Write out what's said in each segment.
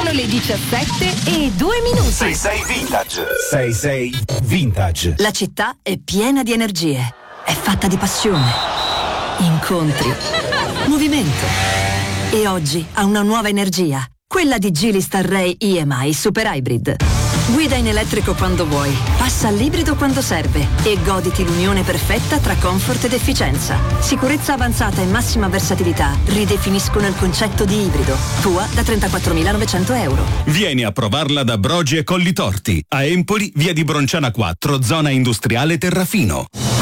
Sono le 17:02. 66 Vintage. 66 Vintage. La città è piena di energie. È fatta di passione, incontri, movimento. E oggi ha una nuova energia. Quella di Geely Starray EMI Super Hybrid. Guida in elettrico quando vuoi, passa all'ibrido quando serve e goditi l'unione perfetta tra comfort ed efficienza. Sicurezza avanzata e massima versatilità ridefiniscono il concetto di ibrido. Tua da 34.900 euro. Vieni a provarla da Brogi e Collitorti. A Empoli, via di Bronciana 4, zona industriale Terrafino.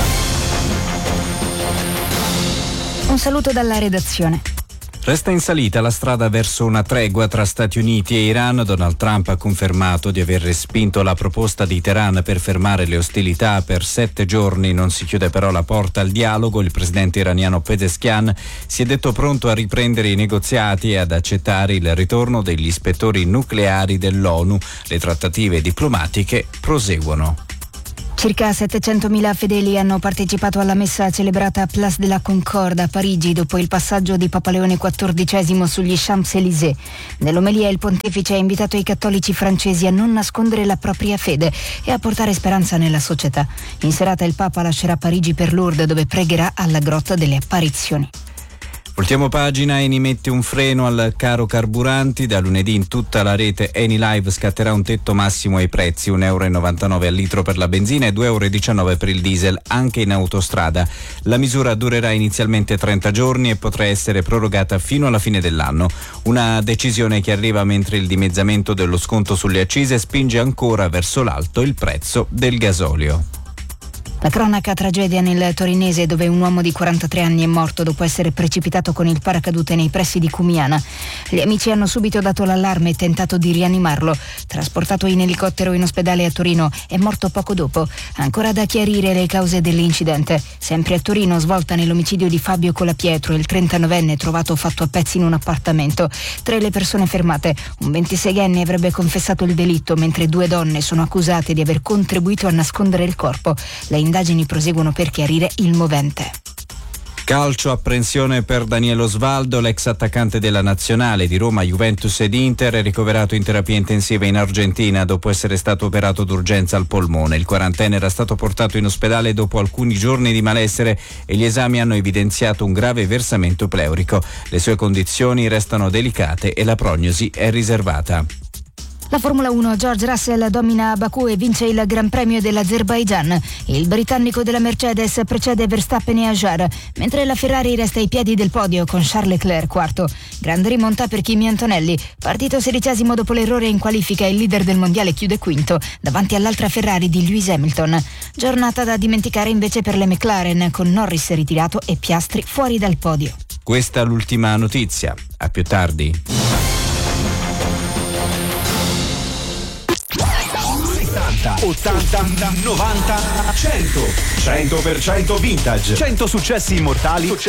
Un saluto dalla redazione. Resta in salita la strada verso una tregua tra Stati Uniti e Iran. Donald Trump ha confermato di aver respinto la proposta di Teheran per fermare le ostilità per 7 giorni. Non si chiude però la porta al dialogo. Il presidente iraniano Pezeshkian si è detto pronto a riprendere i negoziati e ad accettare il ritorno degli ispettori nucleari dell'ONU. Le trattative diplomatiche proseguono. Circa 700.000 fedeli hanno partecipato alla messa celebrata a Place de la Concorde a Parigi dopo il passaggio di Papa Leone XIV sugli Champs-Élysées. Nell'omelia il pontefice ha invitato i cattolici francesi a non nascondere la propria fede e a portare speranza nella società. In serata il Papa lascerà Parigi per Lourdes, dove pregherà alla Grotta delle Apparizioni. Voltiamo pagina. Eni mette un freno al caro carburanti. Da lunedì in tutta la rete Eni Live scatterà un tetto massimo ai prezzi, €1,99 al litro per la benzina e €2,19 per il diesel, anche in autostrada. La misura durerà inizialmente 30 giorni e potrà essere prorogata fino alla fine dell'anno. Una decisione che arriva mentre il dimezzamento dello sconto sulle accise spinge ancora verso l'alto il prezzo del gasolio. La cronaca tragedia nel torinese, dove un uomo di 43 anni è morto dopo essere precipitato con il paracadute nei pressi di Cumiana. Gli amici hanno subito dato l'allarme e tentato di rianimarlo. Trasportato in elicottero in ospedale a Torino, è morto poco dopo. Ancora da chiarire le cause dell'incidente. Sempre a Torino, svolta nell'omicidio di Fabio Colapietro, il 39enne trovato fatto a pezzi in un appartamento. 3 le persone fermate. Un 26enne avrebbe confessato il delitto, mentre 2 donne sono accusate di aver contribuito a nascondere il corpo. Le indagini proseguono per chiarire il movente. Calcio, apprensione per Daniele Osvaldo, l'ex attaccante della nazionale di Roma, Juventus ed Inter, è ricoverato in terapia intensiva in Argentina dopo essere stato operato d'urgenza al polmone. Il quarantenne era stato portato in ospedale dopo alcuni giorni di malessere e gli esami hanno evidenziato un grave versamento pleurico. Le sue condizioni restano delicate e la prognosi è riservata. La Formula 1, George Russell domina Baku e vince il Gran Premio dell'Azerbaigian. Il britannico della Mercedes precede Verstappen e Hajar, mentre la Ferrari resta ai piedi del podio con Charles Leclerc quarto. Grande rimonta per Kimi Antonelli, partito 16° dopo l'errore in qualifica, il leader del mondiale chiude quinto davanti all'altra Ferrari di Lewis Hamilton. Giornata da dimenticare invece per le McLaren, con Norris ritirato e Piastri fuori dal podio. Questa è l'ultima notizia. A più tardi. 80, 90, 100. 100% vintage. 100 successi immortali